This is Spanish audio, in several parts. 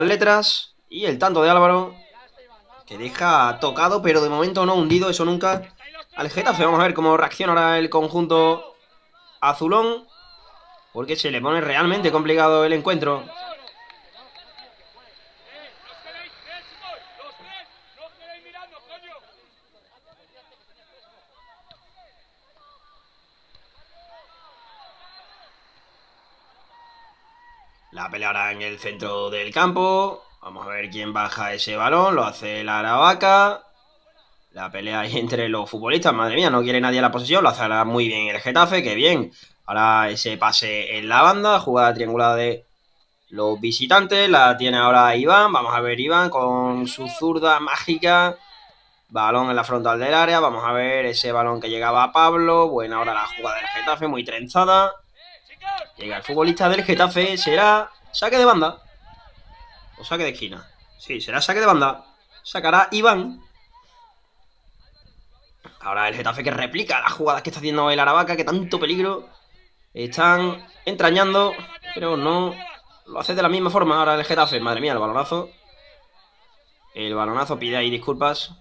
letras. Y el tanto de Álvaro, que deja tocado, pero de momento no hundido, eso nunca, al Getafe. Vamos a ver cómo reacciona ahora el conjunto azulón, porque se le pone realmente complicado el encuentro. La pelea ahora en el centro del campo. Vamos a ver quién baja ese balón. Lo hace el Aravaca. La pelea ahí entre los futbolistas. Madre mía, no quiere nadie la posesión. Lo hace ahora muy bien el Getafe. Qué bien. Ahora ese pase en la banda. Jugada triangulada de los visitantes. La tiene ahora Iván. Vamos a ver Iván con su zurda mágica. Balón en la frontal del área. Vamos a ver ese balón que llegaba a Pablo. Buena ahora la jugada del Getafe. Muy trenzada. Llega el futbolista del Getafe. Será saque de banda o saque de esquina. Sí, será saque de banda. Sacará Iván. Ahora el Getafe que replica las jugadas que está haciendo el Aravaca, que tanto peligro están entrañando, pero no lo hace de la misma forma ahora el Getafe. Madre mía, el balonazo. El balonazo pide ahí disculpas.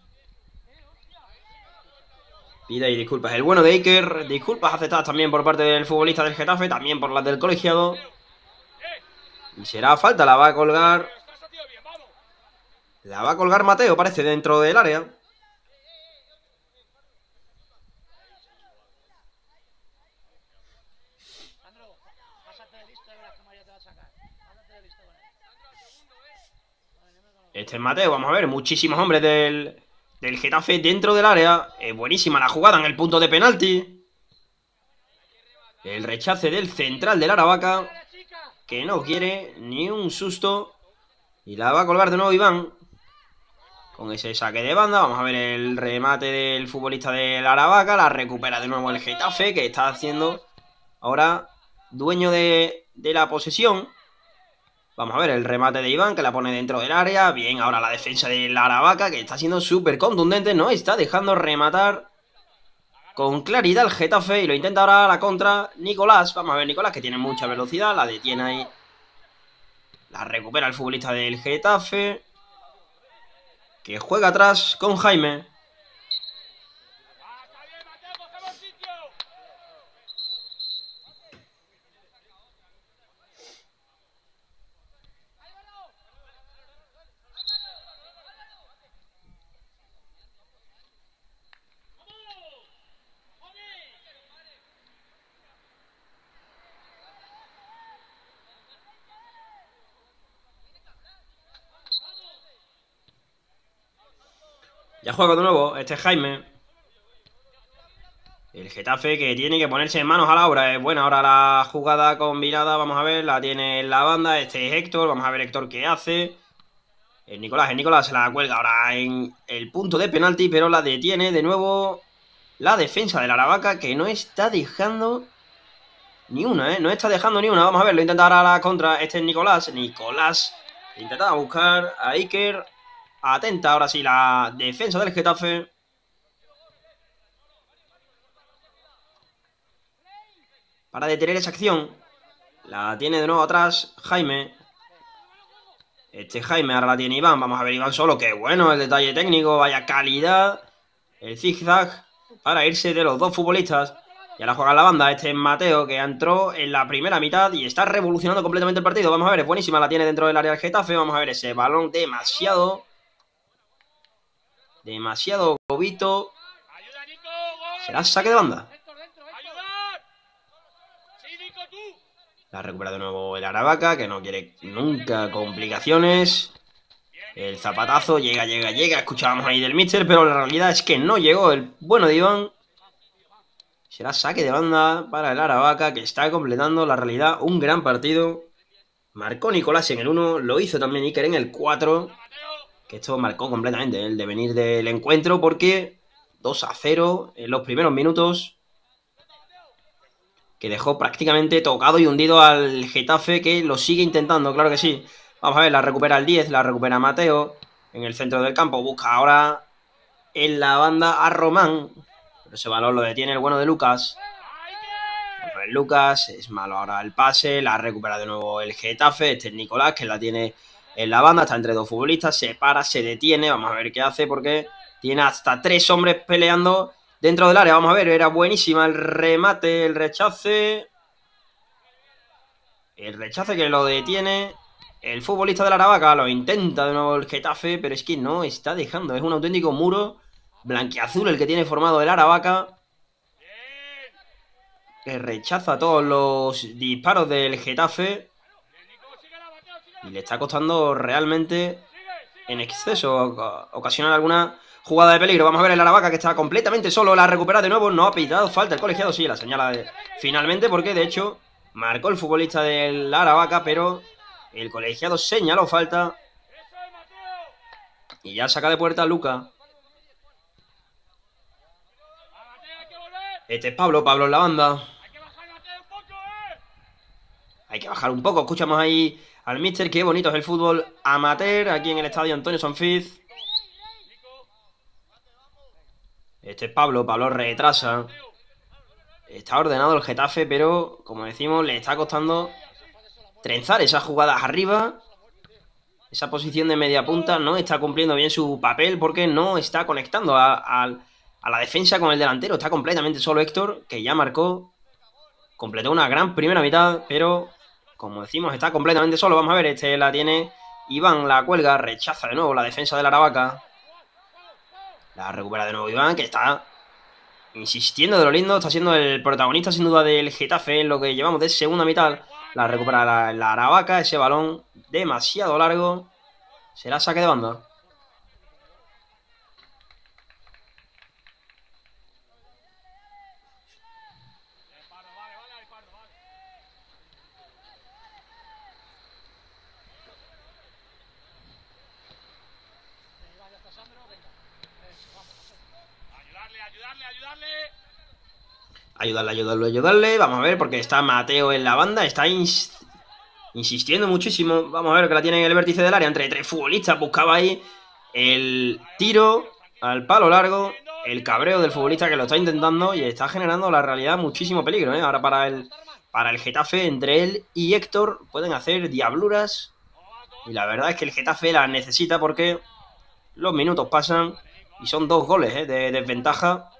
Pide ahí disculpas el bueno de Iker. Disculpas aceptadas también por parte del futbolista del Getafe, también por las del colegiado. Y será falta, la va a colgar. La va a colgar Mateo, parece, dentro del área. Este es Mateo, vamos a ver, muchísimos hombres del Getafe dentro del área. Buenísima la jugada en el punto de penalti. El rechace del central del Aravaca, que no quiere ni un susto. Y la va a colgar de nuevo Iván. Con ese saque de banda, vamos a ver el remate del futbolista del Aravaca. La recupera de nuevo el Getafe, que está haciendo ahora dueño de la posesión. Vamos a ver el remate de Iván, que la pone dentro del área. Bien, ahora la defensa del Aravaca, que está siendo súper contundente. No está dejando rematar con claridad el Getafe. Y lo intenta ahora la contra Nicolás. Vamos a ver Nicolás, que tiene mucha velocidad. La detiene ahí. La recupera el futbolista del Getafe, que juega atrás con Jaime. Ya juega de nuevo este Jaime. El Getafe que tiene que ponerse en manos a la obra. Es buena ahora la jugada combinada. Vamos a ver, la tiene en la banda. Este es Héctor. Vamos a ver Héctor qué hace. El Nicolás se la cuelga ahora en el punto de penalti, pero la detiene de nuevo la defensa del Aravaca, que no está dejando ni una, no está dejando ni una. Vamos a ver, lo intenta ahora la contra. Este es Nicolás. Nicolás intenta buscar a Iker. Atenta ahora sí la defensa del Getafe. Para detener esa acción. La tiene de nuevo atrás Jaime. Este Jaime ahora la tiene Iván. Vamos a ver Iván solo. Qué bueno el detalle técnico. Vaya calidad. El zigzag para irse de los dos futbolistas. Y ahora juega la banda. Este es Mateo, que entró en la primera mitad y está revolucionando completamente el partido. Vamos a ver, es buenísima. La tiene dentro del área del Getafe. Vamos a ver ese balón demasiado bobito. Será saque de banda. La recupera de nuevo el Aravaca, que no quiere nunca complicaciones. El zapatazo llega. Escuchábamos ahí del míster, pero la realidad es que no llegó el bueno de Iván. Será saque de banda para el Aravaca, que está completando la realidad un gran partido. Marcó Nicolás en el 1, lo hizo también Iker en el 4. Que esto marcó completamente el devenir del encuentro, porque 2-0 en los primeros minutos, que dejó prácticamente tocado y hundido al Getafe, que lo sigue intentando, claro que sí. Vamos a ver, la recupera el 10, la recupera Mateo en el centro del campo. Busca ahora en la banda a Román, pero ese balón lo detiene el bueno de Lucas. Vamos a ver, Lucas, es malo ahora el pase, la recupera de nuevo el Getafe. Este es Nicolás, que la tiene en la banda, está entre dos futbolistas, se para, se detiene, vamos a ver qué hace porque tiene hasta 3 hombres peleando dentro del área. Vamos a ver, era buenísima el remate, el rechace que lo detiene el futbolista del Aravaca. Lo intenta de nuevo el Getafe, pero es que no está dejando, es un auténtico muro blanquiazul el que tiene formado el Aravaca, que rechaza todos los disparos del Getafe y le está costando realmente en exceso ocasionar alguna jugada de peligro. Vamos a ver el Aravaca que está completamente solo, la recupera de nuevo, no ha pitado falta el colegiado, sí, la señala finalmente porque de hecho marcó el futbolista del Aravaca, pero el colegiado señaló falta y ya saca de puerta a Luca. Este es Pablo en la banda. Hay que bajar un poco. Escuchamos ahí al míster. Qué bonito es el fútbol amateur aquí en el estadio Antonio Sanfiz. Este es Pablo retrasa. Está ordenado el Getafe, pero como decimos, le está costando trenzar esas jugadas arriba. Esa posición de media punta no está cumpliendo bien su papel porque no está conectando a la defensa con el delantero. Está completamente solo Héctor, que ya marcó. Completó una gran primera mitad, pero como decimos, está completamente solo. Vamos a ver, este la tiene Iván, la cuelga, rechaza de nuevo la defensa del Aravaca. La recupera de nuevo Iván, que está insistiendo de lo lindo. Está siendo el protagonista sin duda del Getafe en lo que llevamos de segunda mitad. La recupera la Aravaca, ese balón demasiado largo. Será saque de banda. Ayudarle. Vamos a ver, porque está Mateo en la banda. Está insistiendo muchísimo. Vamos a ver que la tiene en el vértice del área. Entre 3 futbolistas. Buscaba ahí el tiro al palo largo. El cabreo del futbolista que lo está intentando. Y está generando la realidad muchísimo peligro, ¿eh? Ahora para el Getafe, entre él y Héctor, pueden hacer diabluras. Y la verdad es que el Getafe las necesita porque los minutos pasan. Y son 2 goles, de desventaja.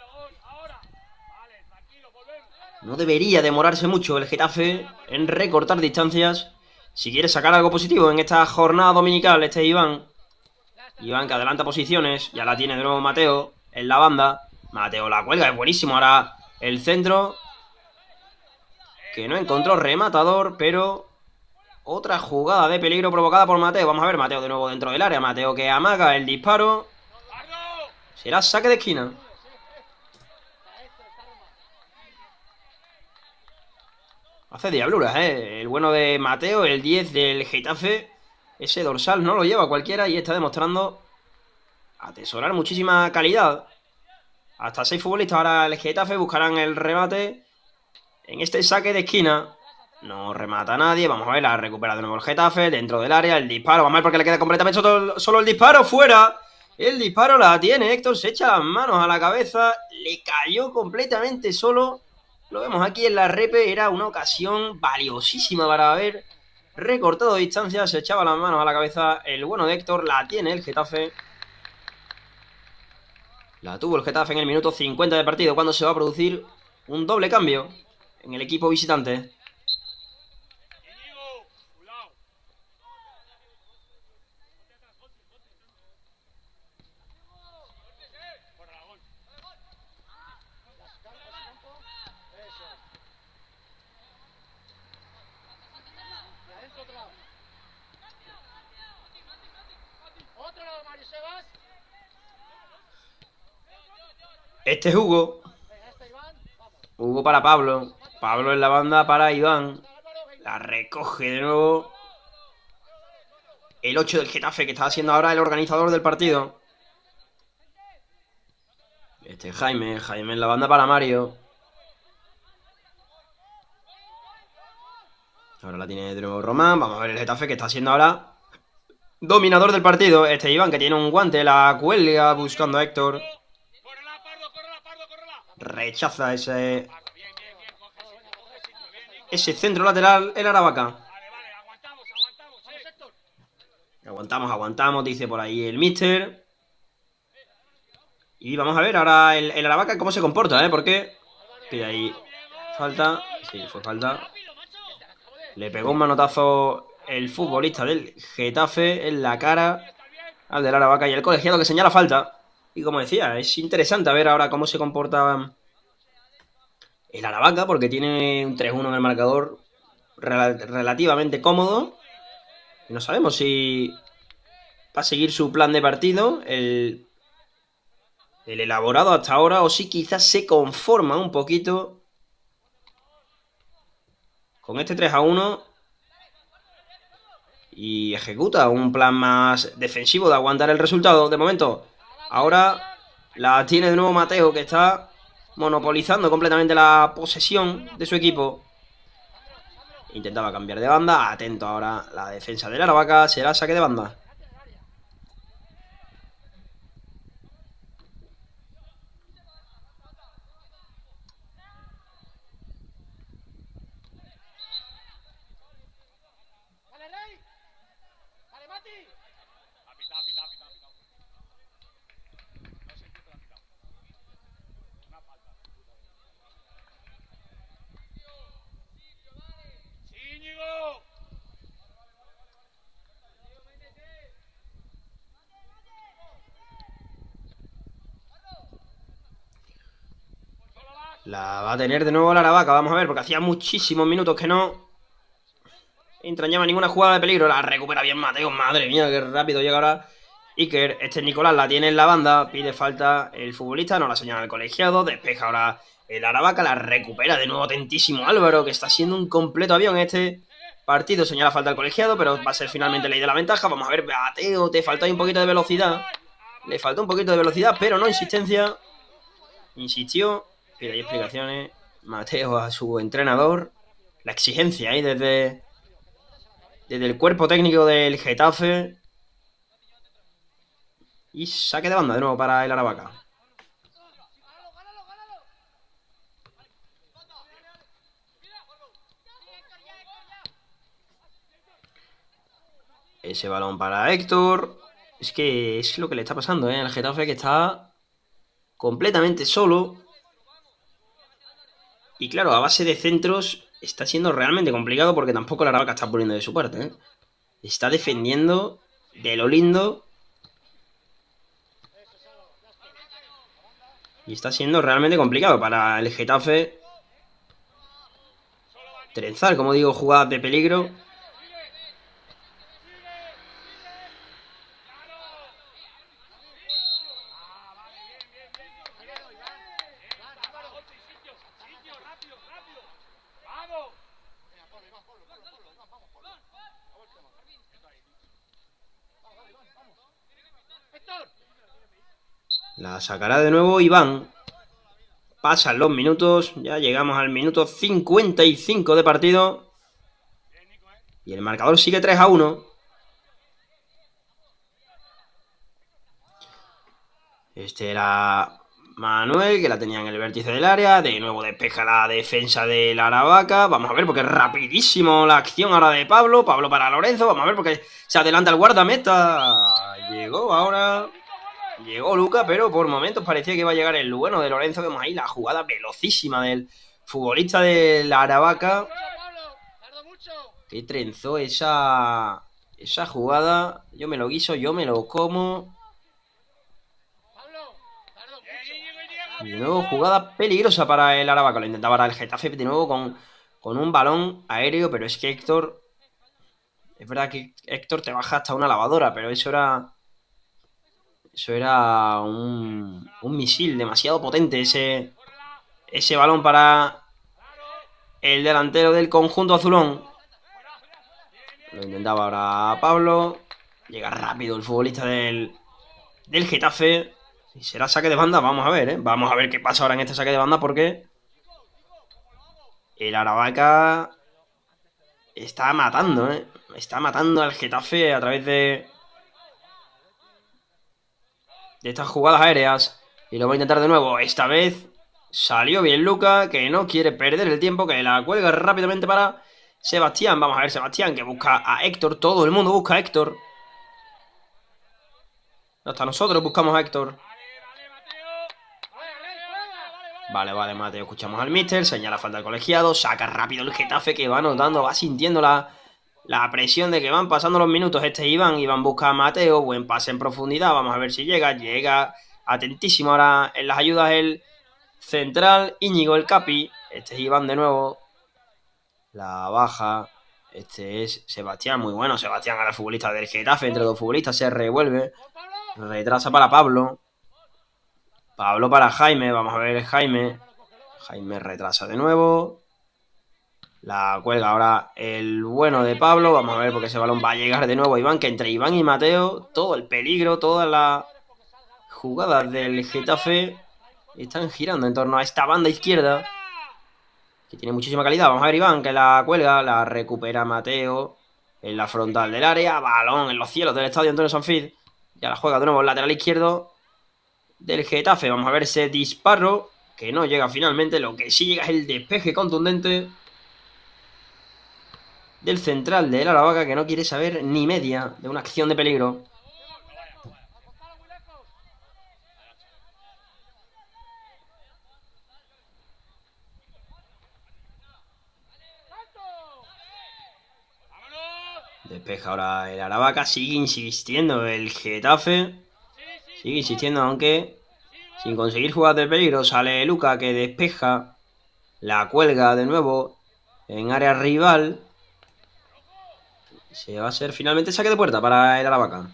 No debería demorarse mucho el Getafe en recortar distancias si quiere sacar algo positivo en esta jornada dominical. Este es Iván. Iván que adelanta posiciones. Ya la tiene de nuevo Mateo en la banda. Mateo la cuelga, es buenísimo. Ahora el centro, que no encontró rematador, pero otra jugada de peligro provocada por Mateo. Vamos a ver, Mateo de nuevo dentro del área. Mateo que amaga el disparo. Será saque de esquina. Hace diabluras, el bueno de Mateo, el 10 del Getafe. Ese dorsal no lo lleva cualquiera y está demostrando atesorar muchísima calidad. Hasta 6 futbolistas ahora el Getafe buscarán el remate en este saque de esquina. No remata nadie, vamos a ver, la recupera de nuevo el Getafe dentro del área, el disparo, vamos a ver porque le queda completamente solo el disparo, fuera. El disparo la tiene, Héctor se echa las manos a la cabeza, le cayó completamente solo. Lo vemos aquí en la repe, era una ocasión valiosísima para haber recortado distancias. Se echaba las manos a la cabeza el bueno de Héctor, la tiene el Getafe. La tuvo el Getafe en el minuto 50 de partido, cuando se va a producir un doble cambio en el equipo visitante. Este es Hugo. Hugo para Pablo. Pablo en la banda para Iván. La recoge de nuevo el 8 del Getafe, que está haciendo ahora el organizador del partido. Este es Jaime. Jaime en la banda para Mario. Ahora la tiene de nuevo Román. Vamos a ver el Getafe, que está siendo ahora dominador del partido. Este Iván, que tiene un guante, la cuelga buscando a Héctor. Rechaza ese centro lateral el Aravaca. Aguantamos, aguantamos, dice por ahí el mister. Y vamos a ver ahora el Aravaca cómo se comporta, ¿eh? Porque pide ahí falta. Sí, fue falta. Le pegó un manotazo el futbolista del Getafe en la cara al del Aravaca y el colegiado que señala falta. Y como decía, es interesante ver ahora cómo se comporta el Aravaca, porque tiene un 3-1 en el marcador relativamente cómodo. Y no sabemos si va a seguir su plan de partido, el elaborado hasta ahora, o si quizás se conforma un poquito con este 3-1 y ejecuta un plan más defensivo de aguantar el resultado. De momento, ahora la tiene de nuevo Mateo, que está monopolizando completamente la posesión de su equipo. Intentaba cambiar de banda. Atento ahora la defensa del Aravaca. Será saque de banda. La va a tener de nuevo la Aravaca. Vamos a ver, porque hacía muchísimos minutos que no entrañaba ninguna jugada de peligro. La recupera bien Mateo. Madre mía, qué rápido llega ahora Iker. Este Nicolás la tiene en la banda. Pide falta el futbolista. No la señala el colegiado. Despeja ahora el Aravaca. La recupera de nuevo atentísimo Álvaro, que está siendo un completo avión en este partido. Señala falta el colegiado, pero va a ser finalmente ley de la ventaja. Vamos a ver, Mateo, te falta ahí un poquito de velocidad. Le faltó un poquito de velocidad, pero no insistencia. Insistió. Pide ahí explicaciones Mateo a su entrenador. La exigencia ahí desde el cuerpo técnico del Getafe. Y saque de banda de nuevo para el Aravaca. Ese balón para Héctor. Es que es lo que le está pasando, ¿eh? Al Getafe, que está completamente solo. Y claro, a base de centros está siendo realmente complicado, porque tampoco la Aravaca está poniendo de su parte, ¿eh? Está defendiendo de lo lindo. Y está siendo realmente complicado para el Getafe trenzar, como digo, jugadas de peligro. La sacará de nuevo Iván. Pasan los minutos. Ya llegamos al minuto 55 de partido. Y el marcador sigue 3-1. Este era Manuel, que la tenía en el vértice del área. De nuevo despeja la defensa del Aravaca. Vamos a ver, porque es rapidísimo la acción ahora de Pablo. Pablo para Lorenzo. Vamos a ver, porque se adelanta el guardameta. Llegó ahora. Llegó Luca, pero por momentos parecía que iba a llegar el bueno de Lorenzo. Vemos ahí la jugada velocísima del futbolista de la Aravaca, que trenzó esa jugada. Yo me lo guiso, yo me lo como. De nuevo jugada peligrosa para el Aravaca. Lo intentaba ahora el Getafe de nuevo con un balón aéreo, pero es que Héctor... Es verdad que Héctor te baja hasta una lavadora, pero eso era... Eso era un misil demasiado potente, ese balón para el delantero del conjunto azulón. Lo intentaba ahora Pablo. Llega rápido el futbolista del Getafe. Y será saque de banda, vamos a ver, ¿eh? Vamos a ver qué pasa ahora en este saque de banda, porque el Aravaca está matando, ¿eh? Está matando al Getafe a través de estas jugadas aéreas. Y lo voy a intentar de nuevo. Esta vez salió bien Luca, que no quiere perder el tiempo, que la cuelga rápidamente para Sebastián. Vamos a ver Sebastián, que busca a Héctor. Todo el mundo busca a Héctor. Hasta nosotros buscamos a Héctor. Vale, Mateo. Escuchamos al míster. Señala falta al colegiado. Saca rápido el Getafe que va notando, va sintiendo la presión de que van pasando los minutos. Iván busca a Mateo. Buen pase en profundidad. Vamos a ver si llega. Llega atentísimo ahora en las ayudas el central. Íñigo, el capi. Este es Iván de nuevo. La baja. Este es Sebastián. Muy bueno. Sebastián ahora futbolista del Getafe. Entre dos futbolistas se revuelve. Retrasa para Pablo. Pablo para Jaime. Vamos a ver Jaime. Jaime retrasa de nuevo. La cuelga ahora el bueno de Pablo. Vamos a ver porque ese balón va a llegar de nuevo a Iván. Que entre Iván y Mateo, todo el peligro, todas las jugadas del Getafe están girando en torno a esta banda izquierda, que tiene muchísima calidad. Vamos a ver Iván que la cuelga. La recupera Mateo en la frontal del área. Balón en los cielos del estadio Antonio Sanfiz. Ya la juega de nuevo el lateral izquierdo del Getafe. Vamos a ver ese disparo que no llega finalmente. Lo que sí llega es el despeje contundente del central de Aravaca, que no quiere saber ni media de una acción de peligro. Despeja ahora el Aravaca. Sigue insistiendo el Getafe. Sigue insistiendo, aunque sin conseguir jugar de peligro. Sale Luca que despeja. La cuelga de nuevo en área rival. Se va a hacer finalmente saque de puerta para el Aravaca.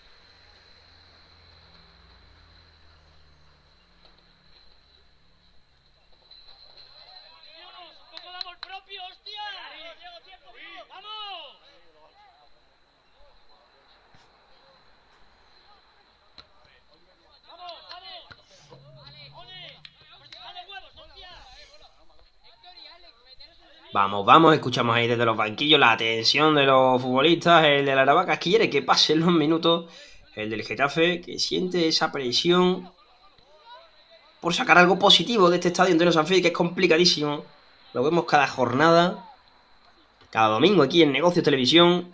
Vamos, escuchamos ahí desde los banquillos la tensión de los futbolistas. El del Aravaca quiere que pasen los minutos. El del Getafe que siente esa presión por sacar algo positivo de este estadio Antonio Sanfiz, que es complicadísimo. Lo vemos cada jornada, cada domingo aquí en Negocios Televisión.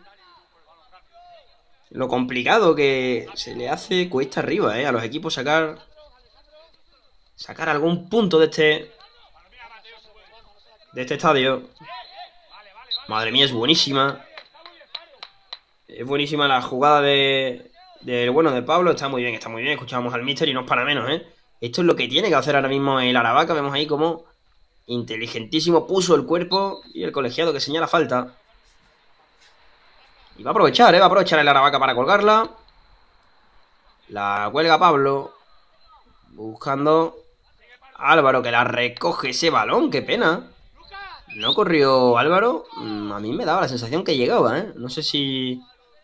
Lo complicado que se le hace cuesta arriba a los equipos sacar algún punto de este estadio. Madre mía, es buenísima. Es buenísima la jugada del bueno de Pablo. Está muy bien. Escuchamos al míster y no es para menos, Esto es lo que tiene que hacer ahora mismo el Aravaca. Vemos ahí como inteligentísimo puso el cuerpo y el colegiado que señala falta. Y va a aprovechar, Va a aprovechar el Aravaca para colgarla. La cuelga Pablo. Buscando a Álvaro, que la recoge ese balón. Qué pena. No corrió Álvaro. A mí me daba la sensación que llegaba, No sé si...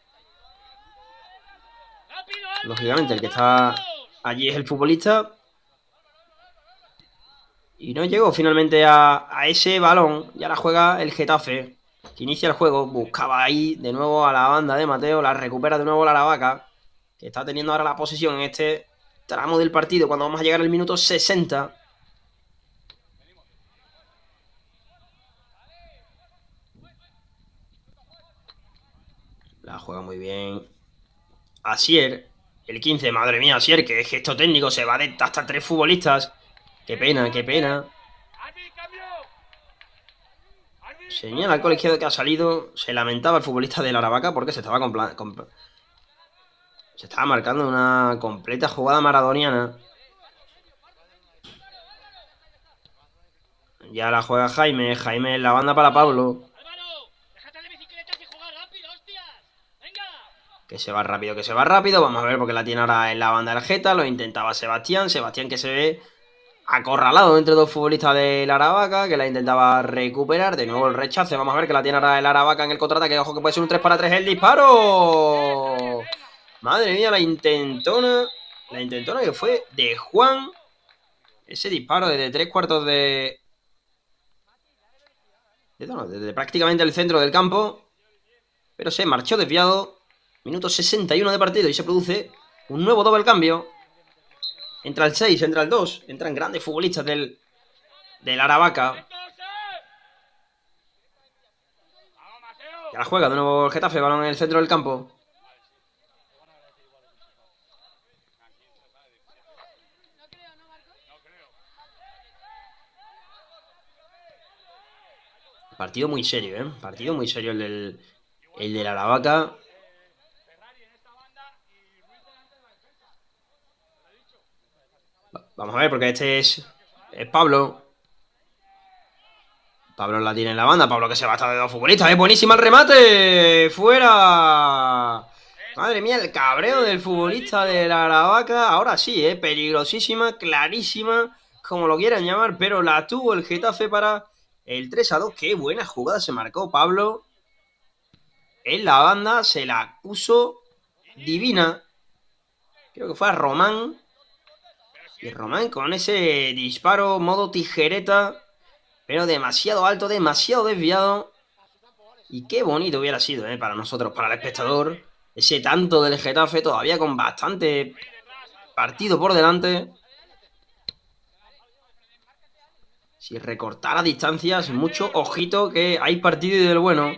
Lógicamente el que está allí es el futbolista. Y no llegó finalmente a ese balón. Ya la juega el Getafe, que inicia el juego. Buscaba ahí de nuevo a la banda de Mateo. La recupera de nuevo la Aravaca, que está teniendo ahora la posesión en este tramo del partido, cuando vamos a llegar al minuto 60. La juega muy bien Asier, el 15. Madre mía, Asier, que gesto técnico. Se va de hasta 3 futbolistas. Qué pena, qué pena. Señala al colegiado que ha salido. Se lamentaba el futbolista de la Aravaca porque se estaba marcando una completa jugada maradoniana. Ya la juega Jaime. Jaime en la banda para Pablo. Que se va rápido. Vamos a ver porque la tiene ahora en la banda del Geta. Lo intentaba Sebastián. Sebastián que se ve acorralado entre dos futbolistas del Aravaca, que la intentaba recuperar. De nuevo el rechace. Vamos a ver que la tiene ahora el Aravaca en el contraataque. Ojo que puede ser un 3-3. ¡El disparo! Madre mía, la intentona que fue de Juan. Ese disparo desde 3/4 desde prácticamente el centro del campo. Pero se marchó desviado. Minuto 61 de partido y se produce un nuevo doble cambio. Entra el 6, entra el 2. Entran grandes futbolistas del Aravaca. Ya la juega de nuevo el Getafe. Balón en el centro del campo. Partido muy serio, ¿eh? Partido muy serio el del Aravaca. Vamos a ver, porque este es Pablo. Pablo la tiene en la banda. Pablo que se va hasta de dos futbolistas. ¡Es buenísima el remate! ¡Fuera! Madre mía, el cabreo del futbolista de la Aravaca. Ahora sí, peligrosísima, clarísima, como lo quieran llamar, pero la tuvo el Getafe para el 3-2. ¡Qué buena jugada se marcó Pablo! En la banda se la puso divina. Creo que fue a Román. Y Román con ese disparo modo tijereta, pero demasiado alto, demasiado desviado. Y qué bonito hubiera sido, para nosotros, para el espectador, ese tanto del Getafe, todavía con bastante partido por delante. Si recortara distancias mucho, ojito que hay partido y del bueno.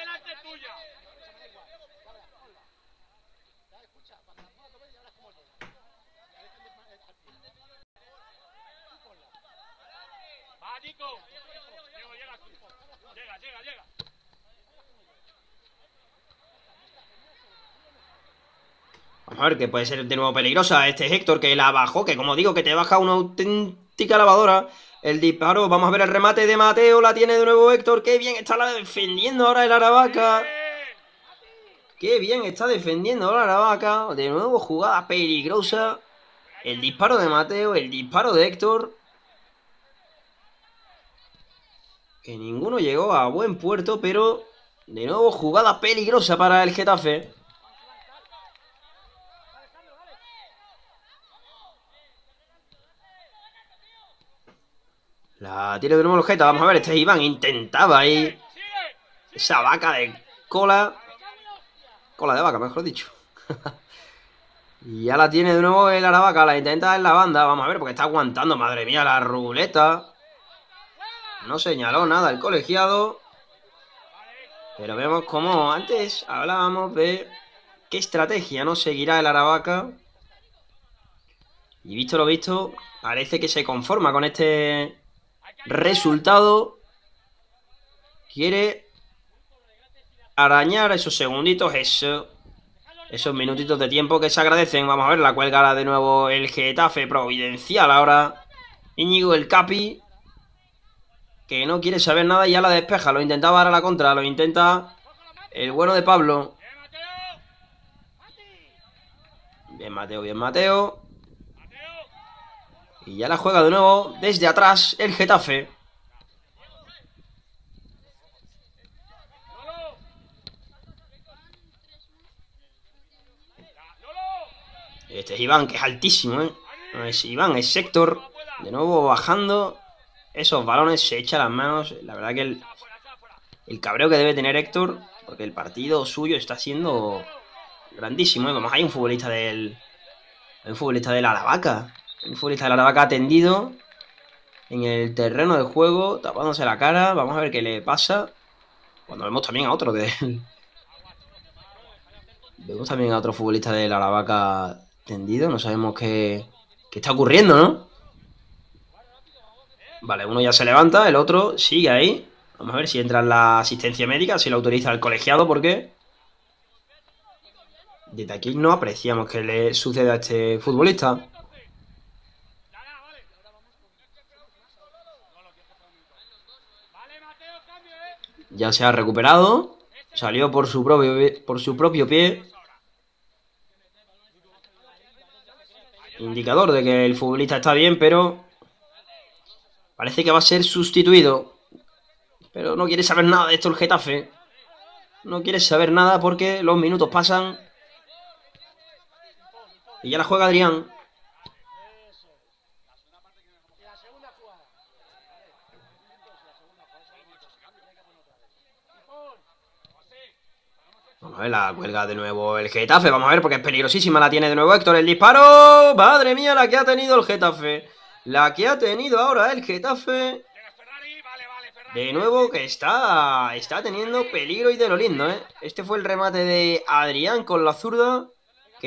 Vamos a ver, que puede ser de nuevo peligrosa. Este es Héctor, que la bajó, que como digo, que te baja una auténtica lavadora. El disparo, vamos a ver el remate de Mateo, la tiene de nuevo Héctor. Qué bien está la defendiendo ahora el Aravaca. Qué bien está defendiendo ahora el Aravaca. De nuevo jugada peligrosa. El disparo de Mateo, el disparo de Héctor. Que ninguno llegó a buen puerto, pero de nuevo jugada peligrosa para el Getafe. La tiene de nuevo el Geta, vamos a ver, este Iván intentaba ahí esa vaca de cola. Cola de vaca, mejor dicho. Y ya la tiene de nuevo el Aravaca, la intenta en la banda, vamos a ver, porque está aguantando, madre mía, la ruleta. No señaló nada el colegiado. Pero vemos como antes hablábamos de qué estrategia no seguirá el Aravaca. Y visto lo visto, parece que se conforma con este resultado. Quiere arañar esos segunditos, esos minutitos de tiempo que se agradecen. Vamos a ver, la cuelga de nuevo el Getafe, providencial ahora. Íñigo el Capi, que no quiere saber nada y ya la despeja. Lo intentaba dar a la contra, lo intenta el bueno de Pablo. Bien Mateo, bien Mateo. Y ya la juega de nuevo desde atrás el Getafe. Este es Iván, que es altísimo, No es Iván, es Héctor. De nuevo bajando esos balones, se echa las manos. La verdad que el cabreo que debe tener Héctor, porque el partido suyo está siendo grandísimo, Vamos, hay un futbolista del Aravaca. Un futbolista del Aravaca tendido en el terreno de juego, tapándose la cara. Vamos a ver qué le pasa. Cuando vemos también a otro Vemos también a otro futbolista del Aravaca tendido. No sabemos qué está ocurriendo, ¿no? Vale, uno ya se levanta, el otro sigue ahí. Vamos a ver si entra en la asistencia médica, si lo autoriza el colegiado, porque desde aquí no apreciamos que le suceda a este futbolista. Ya se ha recuperado. Salió por su propio pie. Indicador de que el futbolista está bien, pero parece que va a ser sustituido. Pero no quiere saber nada de esto el Getafe. No quiere saber nada porque los minutos pasan. Y ya la juega Adrián. Vamos a ver, la cuelga de nuevo el Getafe. Vamos a ver, porque es peligrosísima. La tiene de nuevo Héctor. El disparo. Madre mía, la que ha tenido el Getafe. La que ha tenido ahora el Getafe. De nuevo que está teniendo peligro y de lo lindo, Este fue el remate de Adrián con la zurda.